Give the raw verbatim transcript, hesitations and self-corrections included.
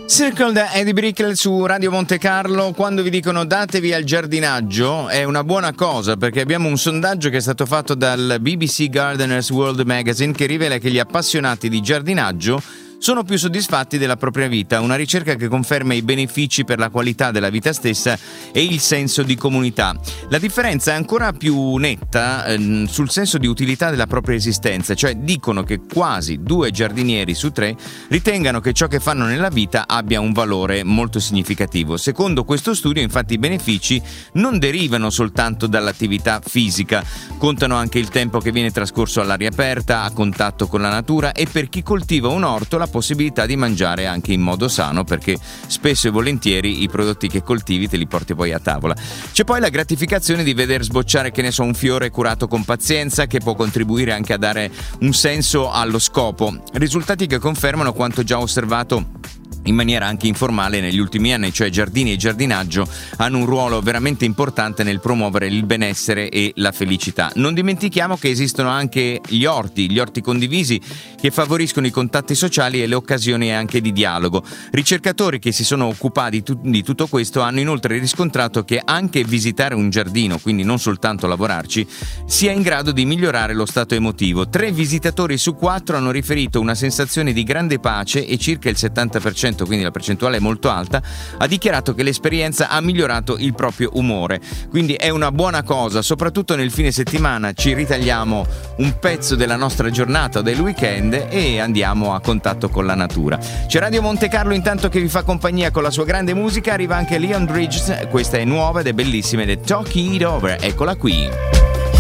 Circle da Eddie Brickell su Radio Monte Carlo. Quando vi dicono datevi al giardinaggio è una buona cosa, perché abbiamo un sondaggio che è stato fatto dal B B C Gardeners World Magazine che rivela che gli appassionati di giardinaggio sono più soddisfatti della propria vita, una ricerca che conferma i benefici per la qualità della vita stessa e il senso di comunità. La differenza è ancora più netta ehm, sul senso di utilità della propria esistenza, cioè dicono che quasi due giardinieri su tre ritengano che ciò che fanno nella vita abbia un valore molto significativo. Secondo questo studio, infatti, i benefici non derivano soltanto dall'attività fisica, contano anche il tempo che viene trascorso all'aria aperta, a contatto con la natura, e per chi coltiva un orto la possibilità di mangiare anche in modo sano, perché spesso e volentieri i prodotti che coltivi te li porti poi a tavola. C'è poi la gratificazione di veder sbocciare, che ne so, un fiore curato con pazienza, che può contribuire anche a dare un senso allo scopo. Risultati che confermano quanto già osservato in maniera anche informale negli ultimi anni, cioè giardini e giardinaggio hanno un ruolo veramente importante nel promuovere il benessere e la felicità. Non dimentichiamo che esistono anche gli orti, gli orti condivisi, che favoriscono i contatti sociali e le occasioni anche di dialogo. Ricercatori che si sono occupati di tutto questo hanno inoltre riscontrato che anche visitare un giardino, quindi non soltanto lavorarci, sia in grado di migliorare lo stato emotivo. Tre visitatori su quattro hanno riferito una sensazione di grande pace e circa il settanta per cento, quindi la percentuale è molto alta, ha dichiarato che l'esperienza ha migliorato il proprio umore. Quindi è una buona cosa, soprattutto nel fine settimana. Ci ritagliamo un pezzo della nostra giornata o del weekend e andiamo a contatto con la natura. C'è Radio Monte Carlo intanto che vi fa compagnia con la sua grande musica. Arriva anche Leon Bridges, questa è nuova ed è bellissima ed è Talk It Over. Eccola qui.